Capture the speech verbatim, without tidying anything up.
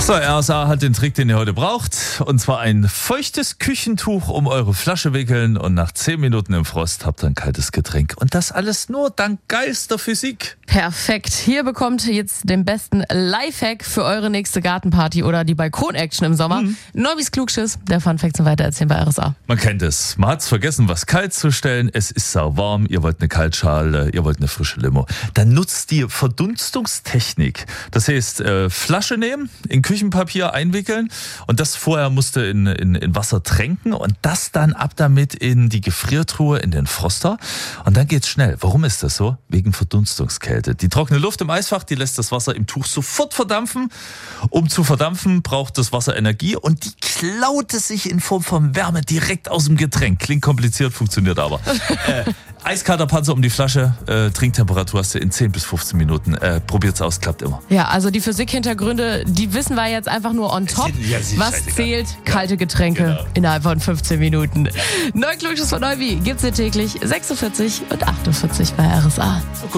So, R S A hat den Trick, den ihr heute braucht. Und zwar ein feuchtes Küchentuch um eure Flasche wickeln und nach zehn Minuten im Frost habt ihr ein kaltes Getränk. Und das alles nur dank geilster Physik. Perfekt. Hier bekommt ihr jetzt den besten Lifehack für eure nächste Gartenparty oder die Balkon-Action im Sommer. Mhm. Neubis Klugschiss, der Funfact zum Weitererzählen bei R S A. Man kennt es. Man hat's vergessen, was kalt zu stellen. Es ist sauwarm. Ihr wollt eine Kaltschale, ihr wollt eine frische Limo. Dann nutzt die Verdunstungstechnik. Das heißt, äh, Flasche nehmen, in Küchenpapier einwickeln und das vorher musste in, in, in Wasser tränken und das dann ab damit in die Gefriertruhe, in den Froster. Und dann geht's schnell. Warum ist das so? Wegen Verdunstungskälte. Die trockene Luft im Eisfach, die lässt das Wasser im Tuch sofort verdampfen. Um zu verdampfen, braucht das Wasser Energie und die klaut es sich in Form von Wärme direkt aus dem Getränk. Klingt kompliziert, funktioniert aber. äh, Eiskalter Panzer um die Flasche, äh, Trinktemperatur hast du in zehn bis fünfzehn Minuten. Äh, probiert's aus, klappt immer. Ja, also die Physikhintergründe, die wissen wir jetzt einfach nur on top. Ja, Was zählt? Kalte Getränke Genau. innerhalb von fünfzehn Minuten. Neue Klugschiss von Neubi gibt's hier täglich sechsundvierzig und achtundvierzig bei R S A.